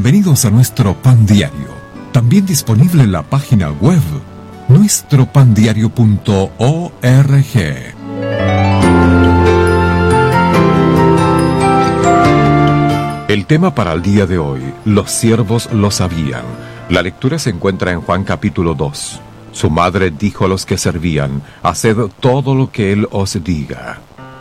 Bienvenidos a nuestro Pan Diario, también disponible en la página web nuestropandiario.org. El tema para el día de hoy, los siervos lo sabían. La lectura se encuentra en Juan capítulo 2. Su madre dijo a los que servían, haced todo lo que él os diga.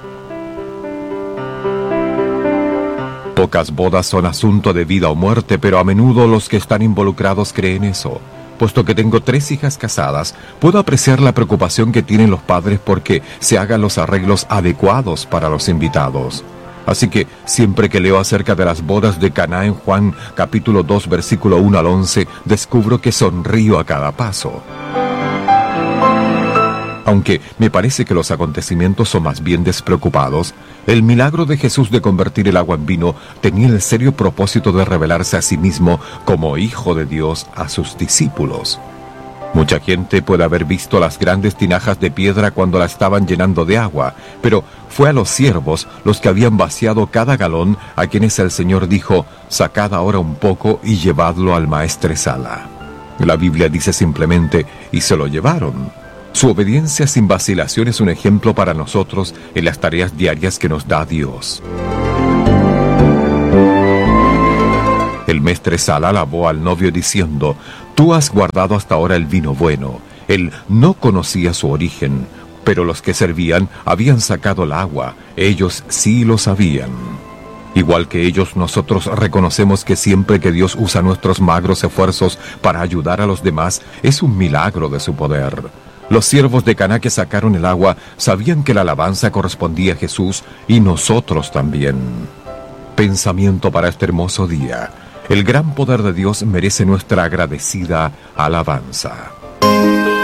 Pocas bodas son asunto de vida o muerte, pero a menudo los que están involucrados creen eso. Puesto que tengo 3 hijas casadas, puedo apreciar la preocupación que tienen los padres porque se hagan los arreglos adecuados para los invitados. Así que siempre que leo acerca de las bodas de Caná en Juan capítulo 2 versículo 1 al 11, descubro que sonrío a cada paso. Aunque me parece que los acontecimientos son más bien despreocupados, el milagro de Jesús de convertir el agua en vino tenía el serio propósito de revelarse a sí mismo como Hijo de Dios a sus discípulos. Mucha gente puede haber visto las grandes tinajas de piedra cuando la estaban llenando de agua, pero fue a los siervos los que habían vaciado cada galón a quienes el Señor dijo, sacad ahora un poco y llevadlo al maestresala. La Biblia dice simplemente, y se lo llevaron. Su obediencia sin vacilación es un ejemplo para nosotros en las tareas diarias que nos da Dios. El maestresala alabó al novio diciendo, tú has guardado hasta ahora el vino bueno. Él no conocía su origen, pero los que servían habían sacado el agua, ellos sí lo sabían. Igual que ellos, nosotros reconocemos que siempre que Dios usa nuestros magros esfuerzos para ayudar a los demás, es un milagro de su poder. Los siervos de Caná que sacaron el agua sabían que la alabanza correspondía a Jesús y nosotros también. Pensamiento para este hermoso día. El gran poder de Dios merece nuestra agradecida alabanza.